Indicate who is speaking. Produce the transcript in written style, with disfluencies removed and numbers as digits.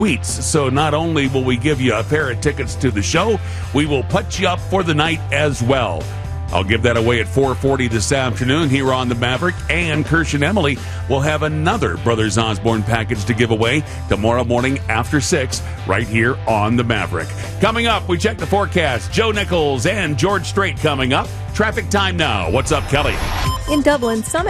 Speaker 1: Weeks. So not only will we give you a pair of tickets to the show, we will put you up for the night as well. I'll give that away at 4:40 this afternoon here on the Maverick, and Kirsch and Emily will have another Brothers Osborne package to give away tomorrow morning after 6 right here on the Maverick. Coming up, we check the forecast. Joe Nichols and George Strait coming up. Traffic time now. What's up, Kelly?
Speaker 2: In Dublin, some